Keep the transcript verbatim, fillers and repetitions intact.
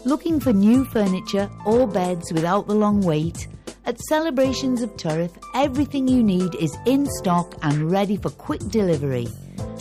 Looking for new furniture or beds without the long wait? At Celebrations of Turriff, everything you need is in stock and ready for quick delivery.